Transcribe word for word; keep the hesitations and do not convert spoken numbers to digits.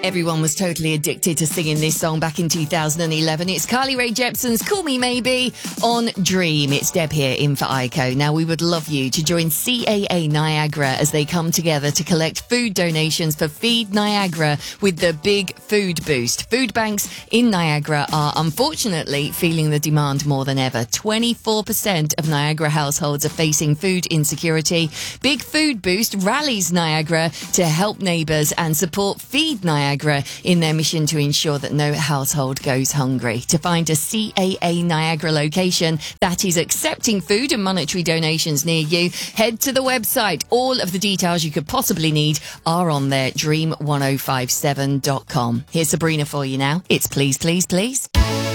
Everyone was totally addicted to singing this song back in two thousand eleven. It's Carly Rae Jepsen's Call Me Maybe on Dream. It's Deb here in for Ico. Now, we would love you to join C A A Niagara as they come together to collect food donations for Feed Niagara with the Big Food Boost. Food banks in Niagara are unfortunately feeling the demand more than ever. twenty-four percent of Niagara households are facing food insecurity. Big Food Boost rallies Niagara to help neighbours and support Feed Niagara in their mission to ensure that no household goes hungry. To find a C A A Niagara location that is accepting food and monetary donations near you, head to the website. All of the details you could possibly need are on there, dream ten fifty-seven dot com. Here's Sabrina for you now. It's Please, Please, Please.